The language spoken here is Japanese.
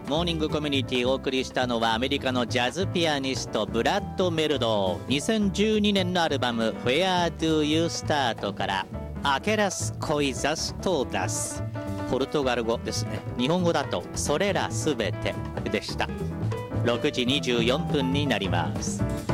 モーニングコミュニティをお送りしたのはアメリカのジャズピアニストブラッド・メルドー。2012年のアルバム Where Do You Start からAquelas Coisas Todas、ポルトガル語ですね。日本語だとそれらすべてでした。6時24分になります。